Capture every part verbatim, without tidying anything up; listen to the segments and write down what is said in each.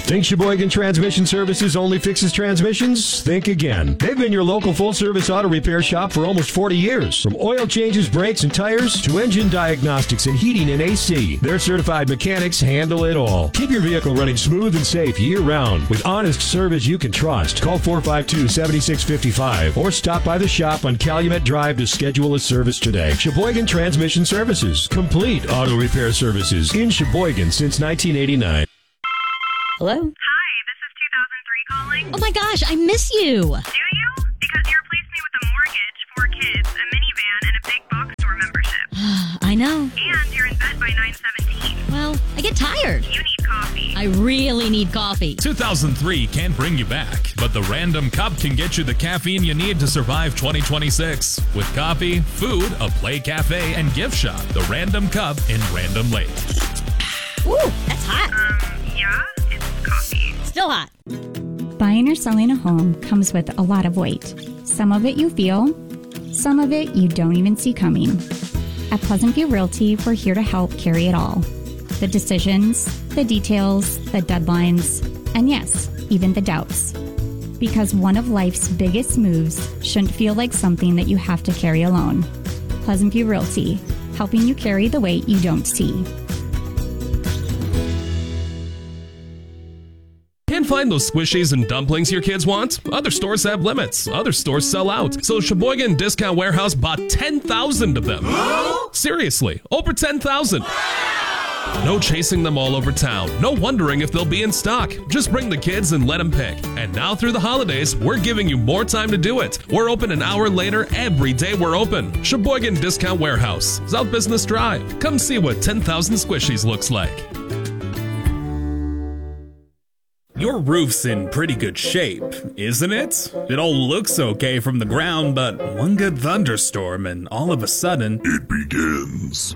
Think Sheboygan Transmission Services only fixes transmissions? Think again. They've been your local full-service auto repair shop for almost forty years. From oil changes, brakes, and tires to engine diagnostics and heating and A C, their certified mechanics handle it all. Keep your vehicle running smooth and safe year-round with honest service you can trust. Call four five two, seven six five five or stop by the shop on Calumet Drive to schedule a service today. Sheboygan Transmission Services. Complete auto repair services in Sheboygan since nineteen eighty-nine. Hello? Hi, this is two thousand three calling. Oh my gosh, I miss you. Do you? Because you replaced me with a mortgage, four kids, a minivan, and a big box store membership. I know. And you're in bed by nine seventeen. Well, I get tired. You need coffee. I really need coffee. two thousand three can't bring you back, but the Random Cup can get you the caffeine you need to survive twenty twenty-six. With coffee, food, a play cafe, and gift shop, the Random Cup in Random Lake. Ooh, that's hot. Um, yeah, it's coffee. Still hot. Buying or selling a home comes with a lot of weight. Some of it you feel, some of it you don't even see coming. At Pleasant View Realty, we're here to help carry it all. The decisions, the details, the deadlines, and yes, even the doubts. Because one of life's biggest moves shouldn't feel like something that you have to carry alone. Pleasant View Realty, helping you carry the weight you don't see. Can't find those squishies and dumplings your kids want? Other stores have limits. Other stores sell out. So Sheboygan Discount Warehouse bought ten thousand of them. Seriously, over ten thousand. No chasing them all over town. No wondering if they'll be in stock. Just bring the kids and let them pick. And now through the holidays, we're giving you more time to do it. We're open an hour later every day we're open. Sheboygan Discount Warehouse, South Business Drive. Come see what ten thousand squishies looks like. Your roof's in pretty good shape, isn't it? It all looks okay from the ground, but one good thunderstorm and all of a sudden, it begins.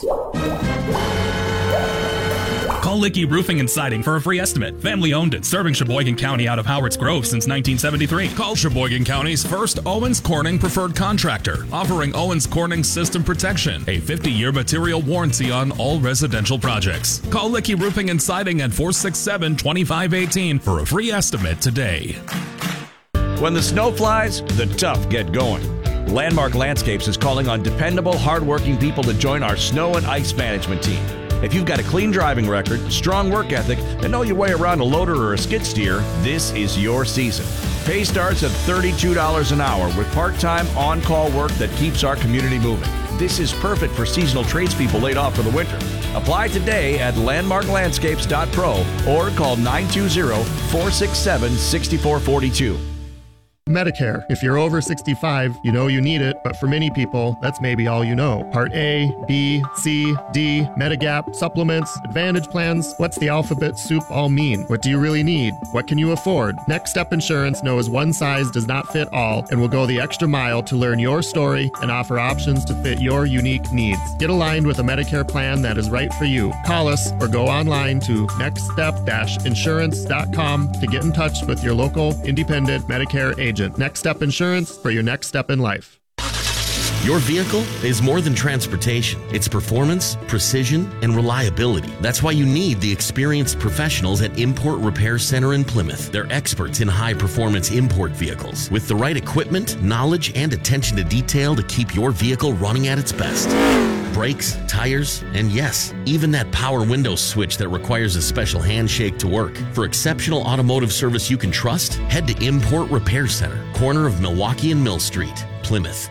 Call Licky Roofing and Siding for a free estimate. Family owned and serving Sheboygan County out of Howards Grove since nineteen seventy-three. Call Sheboygan County's first Owens Corning preferred contractor, offering Owens Corning System Protection, a fifty-year material warranty on all residential projects. Call Licky Roofing and Siding at four six seven, two five one eight for a free estimate today. When the snow flies, the tough get going. Landmark Landscapes is calling on dependable, hardworking people to join our snow and ice management team. If you've got a clean driving record, strong work ethic, and know your way around a loader or a skid steer, this is your season. Pay starts at thirty-two dollars an hour with part-time on-call work that keeps our community moving. This is perfect for seasonal tradespeople laid off for the winter. Apply today at landmark landscapes dot pro or call nine two zero, four six seven, six four four two. Medicare. If you're over sixty-five, you know you need it, but for many people, that's maybe all you know. Part A, B, C, D, Medigap, supplements, Advantage plans. What's the alphabet soup all mean? What do you really need? What can you afford? Next Step Insurance knows one size does not fit all and will go the extra mile to learn your story and offer options to fit your unique needs. Get aligned with a Medicare plan that is right for you. Call us or go online to next step insurance dot com to get in touch with your local independent Medicare agent. Next Step Insurance for your next step in life. Your vehicle is more than transportation. It's performance, precision, and reliability. That's why you need the experienced professionals at Import Repair Center in Plymouth. They're experts in high-performance import vehicles with the right equipment, knowledge, and attention to detail to keep your vehicle running at its best. Brakes, tires, and yes, even that power window switch that requires a special handshake to work. For exceptional automotive service you can trust, head to Import Repair Center, corner of Milwaukee and Mill Street, Plymouth.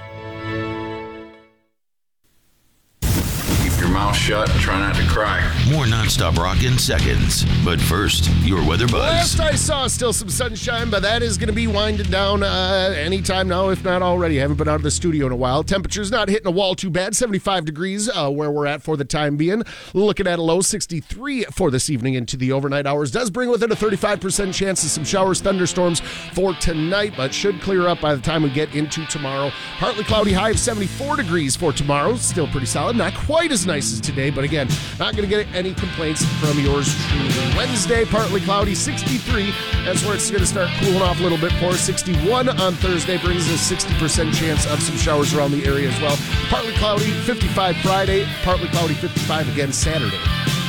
Mouth shut and try not to cry. More nonstop rock in seconds. But first, your weather buzz. Last I saw, still some sunshine, but that is going to be winding down uh, anytime now, if not already. Haven't been out of the studio in a while. Temperature's not hitting a wall too bad. seventy-five degrees uh, where we're at for the time being. Looking at a low sixty-three for this evening into the overnight hours. Does bring with it a thirty-five percent chance of some showers, thunderstorms for tonight, but should clear up by the time we get into tomorrow. Partly cloudy, high of seventy-four degrees for tomorrow. Still pretty solid. Not quite as nice as today, but again, not going to get any complaints from yours truly. Wednesday, partly cloudy, sixty-three. That's where it's going to start cooling off a little bit for us. sixty-one on Thursday brings a sixty percent chance of some showers around the area as well. Partly cloudy, fifty-five Friday, partly cloudy, fifty-five again Saturday.